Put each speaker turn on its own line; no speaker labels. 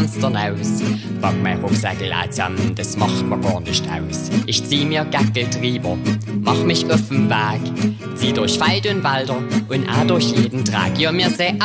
Fenstern aus. Pack mein Rucksäckel zusammen, das macht mir gar nicht aus. Ich zieh mir Gackel drüber, mach mich auf den Weg, zieh durch Wald und Wälder und auch durch jeden Tag. Ja, mir seh